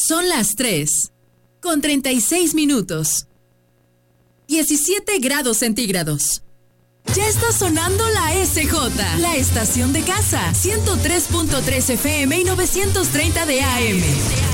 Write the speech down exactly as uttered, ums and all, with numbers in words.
Son las tres, con treinta y seis minutos. diecisiete grados centígrados. Ya está sonando la S J, la estación de casa, ciento tres punto tres F M y novecientos treinta de A M.